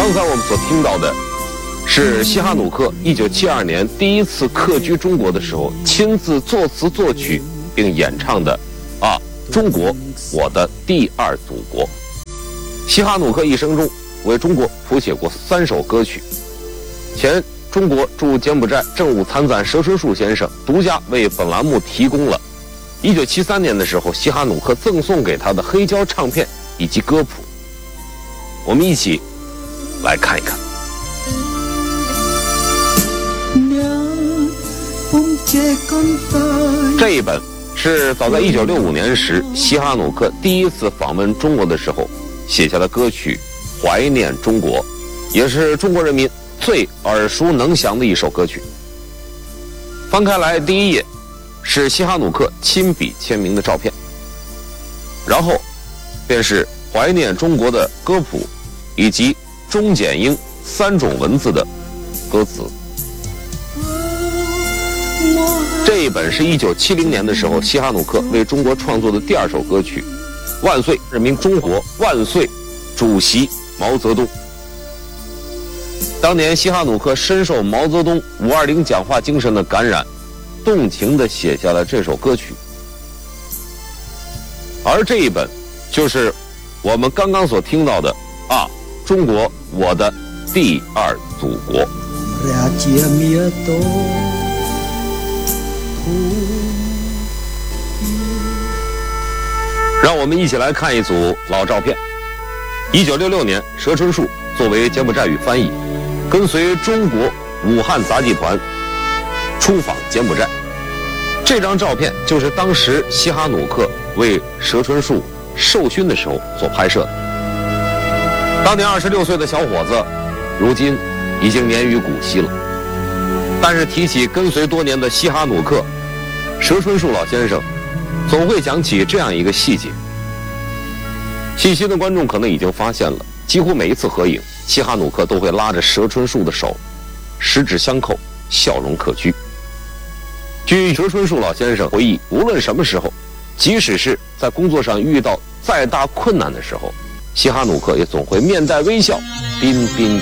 刚才我们所听到的是西哈努克1972年第一次客居中国的时候亲自作词作曲并演唱的中国我的第二祖国。西哈努克一生中为中国谱写过3首歌曲，前中国驻柬埔寨政务参赞佘春树先生独家为本栏目提供了1973年的时候西哈努克赠送给他的黑胶唱片以及歌谱，我们一起来看一看。这一本是早在1965年时西哈努克第一次访问中国的时候写下的歌曲《怀念中国》，也是中国人民最耳熟能详的一首歌曲。翻开来第一页是西哈努克亲笔签名的照片，然后便是怀念中国的歌谱以及中简英3种文字的歌词。这一本是1970年的时候西哈努克为中国创作的第2首歌曲《万岁人民中国万岁主席毛泽东》。当年西哈努克深受毛泽东520讲话精神的感染，动情地写下了这首歌曲。而这一本就是我们刚刚所听到的中国我的第二祖国。让我们一起来看一组老照片。1966年佘春树作为柬埔寨语翻译，跟随中国武汉杂技团出访柬埔寨。这张照片就是当时西哈努克为佘春树授勋的时候所拍摄的。当年26岁的小伙子，如今已经年逾古稀了。但是提起跟随多年的西哈努克，佘春树老先生总会讲起这样一个细节。细心的观众可能已经发现了，几乎每一次合影，西哈努克都会拉着佘春树的手，十指相扣，笑容可掬。据佘春树老先生回忆，无论什么时候，即使是在工作上遇到再大困难的时候，西哈努克也总会面带微笑，彬彬